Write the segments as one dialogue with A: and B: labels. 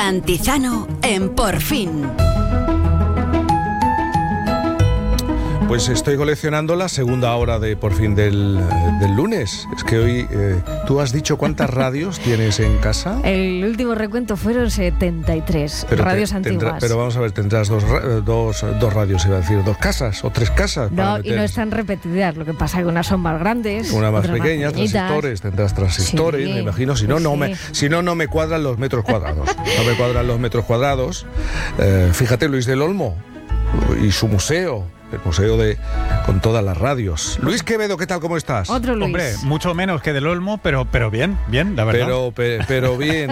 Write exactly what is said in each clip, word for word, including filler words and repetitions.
A: Antizano en Por Fin.
B: Pues estoy coleccionando la segunda hora de Por Fin del, del lunes. Es que hoy, eh, ¿tú has dicho cuántas radios tienes en casa?
C: El último recuento fueron setenta y tres
B: pero
C: radios
B: te,
C: antiguas.
B: Tendrá, pero vamos a ver, tendrás dos, dos, dos radios, iba a decir, dos casas o tres casas.
C: No, y no están repetidas. Lo que pasa es que unas son más grandes,
B: una más
C: otras
B: pequeñas,
C: más
B: transistores, tendrás transistores,
C: sí,
B: me imagino. Si no,
C: pues
B: no
C: sí.
B: me, si no, no me cuadran los metros cuadrados. No me cuadran los metros cuadrados. Eh, fíjate, Luis del Olmo y su museo. El museo de con todas las radios. Luis Quevedo, ¿qué tal? ¿Cómo estás?
C: Otro Luis.
D: Hombre, mucho menos que del Olmo, pero, pero bien, bien, la verdad.
B: Pero, pe, pero bien.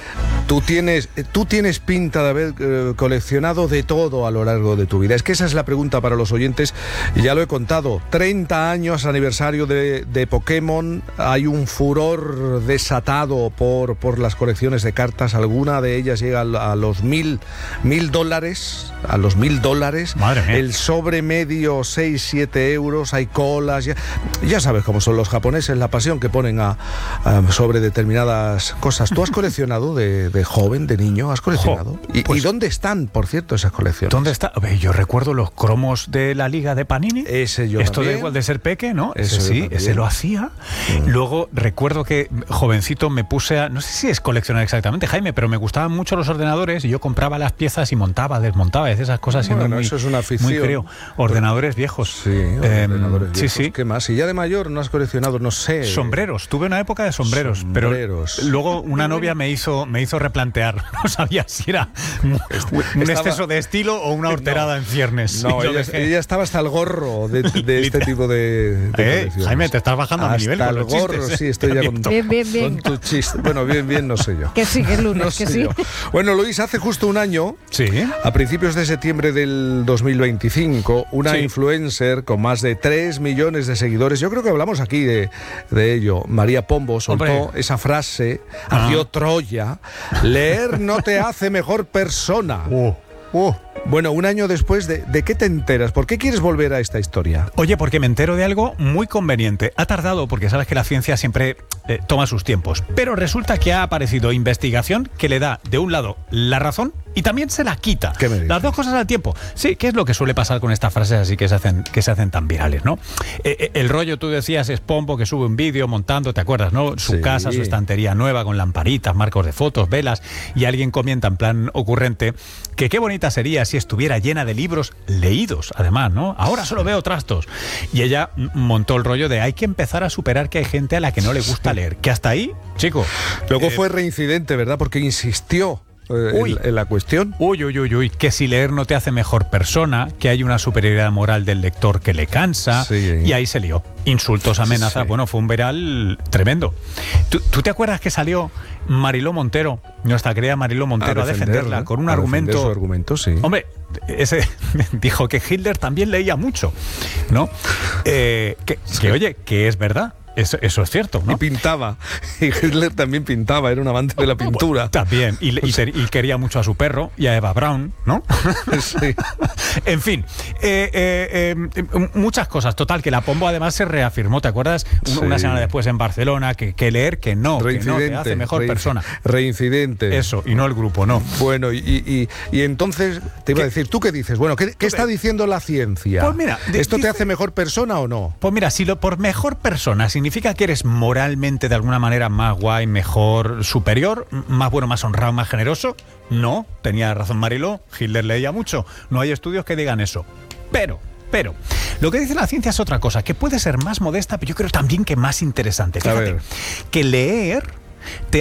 B: Tú tienes, tú tienes pinta de haber eh, coleccionado de todo a lo largo de tu vida. Es que esa es la pregunta para los oyentes, y ya lo he contado. treinta años aniversario de, de Pokémon. Hay un furor desatado por, por las colecciones de cartas. Alguna de ellas llega a, a los mil, mil dólares. A los mil dólares.
D: Madre mía.
B: El sobre medio, seis, siete euros. Hay colas. Ya, ya sabes cómo son los japoneses, la pasión que ponen a, a, sobre determinadas cosas. ¿Tú has coleccionado de, de joven, de niño? ¿Has coleccionado?
D: Jo,
B: ¿Y,
D: pues,
B: ¿Y dónde están, por cierto, esas colecciones?
D: ¿Dónde está? Yo recuerdo los cromos de la Liga de Panini.
B: Ese yo
D: Esto
B: también.
D: de igual de ser peque, ¿no?
B: Eso
D: Ese sí,
B: también.
D: ese lo hacía.
B: Mm.
D: Luego recuerdo que jovencito me puse a, no sé si es coleccionar exactamente, Jaime, pero me gustaban mucho los ordenadores y yo compraba las piezas y montaba, desmontaba, esas cosas siendo
B: Bueno,
D: muy,
B: eso es una afición.
D: muy creo. Ordenadores viejos.
B: Sí,
D: Eh,
B: ordenadores
D: sí,
B: viejos.
D: sí.
B: ¿Qué más? Y ya de mayor no has coleccionado, no sé.
D: Sombreros, tuve una época de sombreros,
B: Sombreros.
D: pero luego una novia me hizo me hizo replantear, no sabía si era un, un
B: Estaba-
D: exceso de estilo o una horterada
B: No.
D: en ciernes.
B: No,
D: Y yo
B: ella,
D: dejé-
B: ella estaba hasta el gorro de, de este tipo de, de
D: Eh,
B: colecciones.
D: Jaime, te estás bajando a mi nivel
B: Hasta
D: con
B: el
D: los
B: gorro,
D: chistes,
B: sí,
D: eh.
B: estoy ya con,
C: Bien, bien, bien.
B: con tu chiste. Bueno, bien, bien, no sé yo.
C: Que sí, que es lunes,
B: No
C: que
B: sé
C: sí.
B: yo. Bueno, Luis, hace justo un año,
D: Sí.
B: a principios de septiembre del dos mil veinticinco, una
D: Sí.
B: influencer con más de tres millones de seguidores, yo creo que hablamos aquí de, de ello, María Pombo, soltó
D: Hombre.
B: esa frase,
D: Ah.
B: ardió Troya: leer no te hace mejor persona.
D: Uh, uh.
B: Bueno, un año después, de, ¿de qué te enteras? ¿Por qué quieres volver a esta historia?
D: Oye, porque me entero de algo muy conveniente. Ha tardado porque sabes que la ciencia siempre eh, toma sus tiempos. Pero resulta que ha aparecido investigación que le da, de un lado, la razón y también se la quita.
B: ¿Qué me dices?
D: Las dos cosas al tiempo. Sí, que es lo que suele pasar con estas frases así que se hacen, que se hacen tan virales, ¿no? Eh, eh, el rollo, tú decías, es Pombo que sube un vídeo montando, ¿te acuerdas, no? Su
B: Sí.
D: casa, su estantería nueva con lamparitas, marcos de fotos, velas, y alguien comenta en plan ocurrente que qué bonita sería si estuviera llena de libros leídos, además, ¿no? Ahora solo veo trastos. Y ella m- montó el rollo de hay que empezar a superar que hay gente a la que no le gusta leer. Que hasta ahí, chico.
B: Luego
D: eh,
B: fue reincidente, ¿verdad? Porque insistió eh,
D: Uy.
B: en, en la cuestión.
D: Uy, uy, uy, uy, que si leer no te hace mejor persona, que hay una superioridad moral del lector que le cansa,
B: Sí.
D: y ahí se lió. Insultos, amenazas,
B: Sí.
D: bueno, fue un viral tremendo. ¿Tú, tú te acuerdas que salió Mariló Montero, nuestra querida Mariló Montero, a, defenderla
B: ¿eh?
D: con un
B: A defender
D: argumento...
B: su argumento, sí.
D: Hombre, ese dijo que Hitler también leía mucho, ¿no? Eh, que, que, oye, que es verdad. Eso, eso es cierto, ¿no?
B: Y pintaba. Y Hitler también pintaba, era un amante de la pintura.
D: También. Y, y, te- y quería mucho a su perro y a Eva Braun, ¿no?
B: Sí.
D: En fin, eh, eh, eh, muchas cosas. Total, que la Pombo además se reafirmó, ¿te acuerdas? Un-
B: Sí.
D: Una semana después en Barcelona, que, que leer, que no, que no te hace mejor
B: reinc-
D: persona.
B: Reincidente.
D: Eso, y no el grupo, no.
B: Bueno, y, y, y entonces te iba a
D: ¿Qué?
B: decir, ¿tú qué dices? Bueno, ¿qué, qué está diciendo la ciencia?
D: Pues mira, de-
B: ¿esto te
D: dice-
B: hace mejor persona o no?
D: Pues mira, si lo por mejor persona significa que eres moralmente de alguna manera más guay, mejor, superior, m- más bueno, más honrado, más generoso, no, tenía razón Mariló, Hitler leía mucho, no hay estudios que digan eso. Pero, pero, lo que dice la ciencia es otra cosa, que puede ser más modesta, pero yo creo también que más interesante.
B: A
D: Fíjate,
B: ver.
D: que leer te